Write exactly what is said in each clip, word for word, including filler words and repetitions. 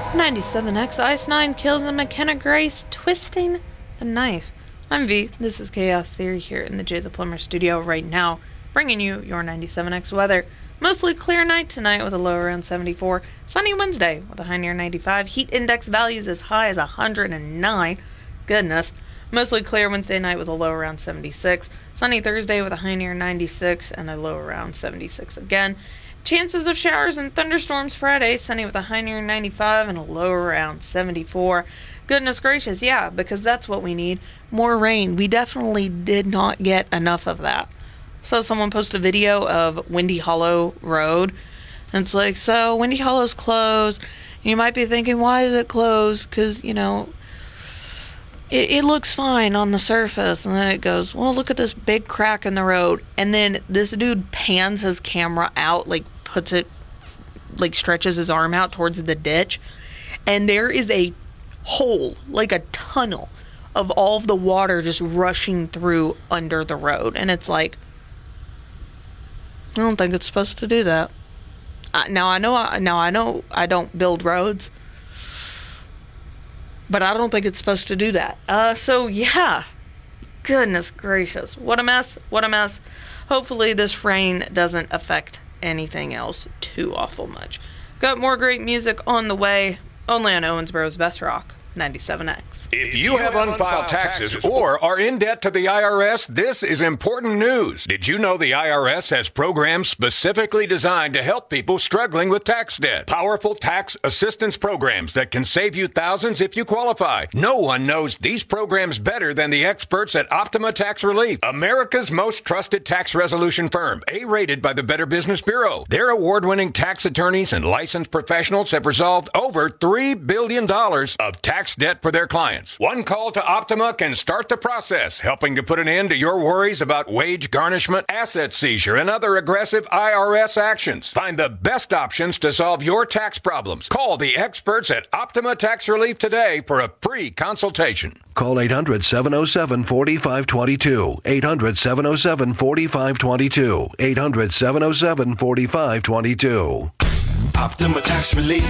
ninety-seven X Ice nine kills a McKenna Grace twisting the knife. I'm V. This is Chaos Theory here in the Jay the Plumber studio right now, bringing you your ninety-seven X weather. Mostly clear night tonight with a low around seventy-four. Sunny Wednesday with a high near ninety-five. Heat index values as high as one hundred nine. Goodness. Mostly clear Wednesday night with a low around seventy-six. Sunny Thursday with a high near ninety-six and a low around seventy-six again. Chances of showers and thunderstorms Friday. Sunny with a high near ninety-five and a low around seventy-four. Goodness gracious, yeah, because that's what we need. More rain. We definitely did not get enough of that. So someone posted a video of Windy Hollow Road. And it's like, so Windy Hollow's closed. You might be thinking, why is it closed? Because, you know, it, it looks fine on the surface. And then it goes, well, look at this big crack in the road. And then this dude pans his camera out, like puts it, like stretches his arm out towards the ditch. And there is a hole, like a tunnel, of all of the water just rushing through under the road. And it's like, I don't think it's supposed to do that. Uh, now I know, now I know I don't build roads, but I don't think it's supposed to do that. Uh, so yeah, goodness gracious, what a mess, what a mess. Hopefully this rain doesn't affect anything else too awful much. Got more great music on the way, only on Owensboro's Best Rock. ninety-seven X. If you have unfiled taxes or are in debt to the I R S, this is important news. Did you know the I R S has programs specifically designed to help people struggling with tax debt? Powerful tax assistance programs that can save you thousands if you qualify. No one knows these programs better than the experts at Optima Tax Relief, America's most trusted tax resolution firm, A-rated by the Better Business Bureau. Their award-winning tax attorneys and licensed professionals have resolved over three billion dollars of tax Tax debt for their clients. One call to Optima can start the process, helping to put an end to your worries about wage garnishment, asset seizure, and other aggressive I R S actions. Find the best options to solve your tax problems. Call the experts at Optima Tax Relief today for a free consultation. Call eight hundred, seven oh seven, four five two two. eight hundred, seven oh seven, four five two two. eight hundred, seven oh seven, four five two two. Optima Tax Relief.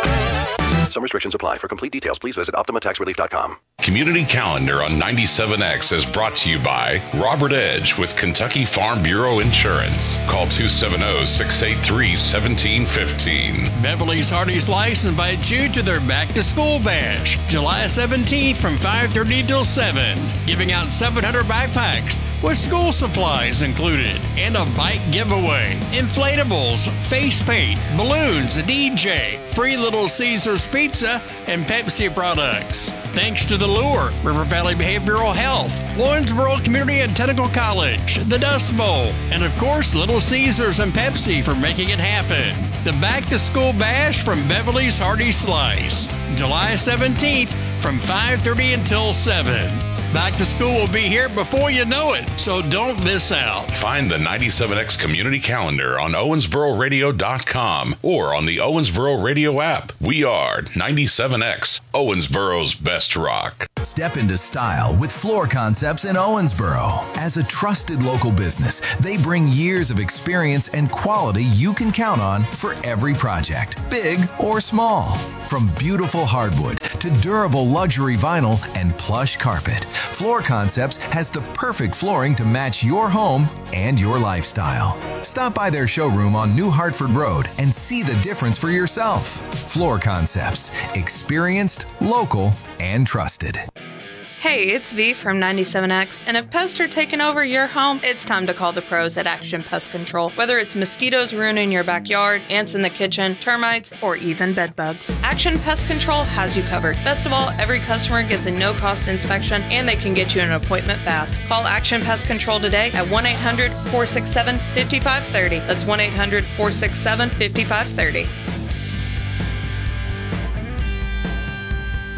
Some restrictions apply. For complete details, please visit optima tax relief dot com. Community Calendar on ninety-seven X is brought to you by Robert Edge with Kentucky Farm Bureau Insurance. Call two seven zero, six eight three, one seven one five. Beverly's Hearty Slice invites you to their Back to School Bash, July seventeenth from five thirty till seven, giving out seven hundred backpacks with school supplies included and a bike giveaway, inflatables, face paint, balloons, a D J, free Little Caesars pizza, and Pepsi products. Thanks to The Lure, River Valley Behavioral Health, Lawrenceburg Community and Technical College, the Dust Bowl, and of course Little Caesars and Pepsi for making it happen. The Back to School Bash from Beverly's Hearty Slice, July seventeenth from five thirty until seven. Back to school will be here before you know it, so don't miss out. Find the ninety-seven X Community Calendar on owensboro radio dot com or on the Owensboro Radio app. We are ninety-seven X, Owensboro's Best Rock. Step into style with Floor Concepts in Owensboro. As a trusted local business, they bring years of experience and quality you can count on for every project, big or small. From beautiful hardwood to durable luxury vinyl and plush carpet, Floor Concepts has the perfect flooring to match your home and your lifestyle. Stop by their showroom on New Hartford Road and see the difference for yourself. Floor Concepts, experienced, local, and trusted. Hey, it's V from ninety-seven X, and if pests are taking over your home, it's time to call the pros at Action Pest Control. Whether it's mosquitoes ruining your backyard, ants in the kitchen, termites, or even bed bugs, Action Pest Control has you covered. Best of all, every customer gets a no-cost inspection, and they can get you an appointment fast. Call Action Pest Control today at one eight hundred, four six seven, five five three zero. That's one eight hundred, four six seven, five five three zero.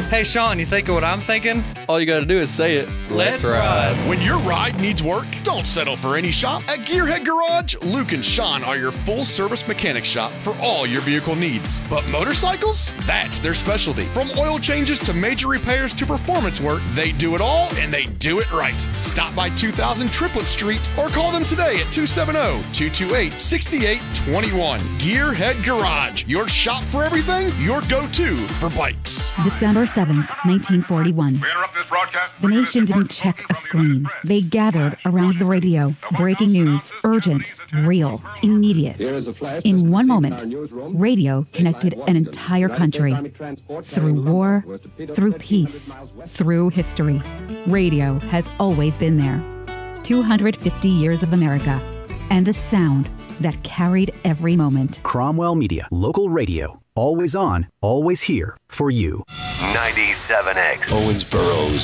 Hey, Sean, you think of what I'm thinking? All you got to do is say it. Let's, Let's ride. ride. When your ride needs work, don't settle for any shop. At Gearhead Garage, Luke and Sean are your full-service mechanic shop for all your vehicle needs. But motorcycles? That's their specialty. From oil changes to major repairs to performance work, they do it all, and they do it right. Stop by two thousand Triplet Street or call them today at two seven zero, two two eight, six eight two one. Gearhead Garage, your shop for everything, your go-to for bikes. December seventh, nineteen forty-one. The nation didn't check a screen. They gathered around the radio. Breaking news, urgent, real, immediate. In one moment, radio connected an entire country. Through war, through peace, through history. Radio has always been there. two hundred fifty years of America. And the sound that carried every moment. Cromwell Media, local radio. Always on, always here for you. ninety-seven X. Owensboro's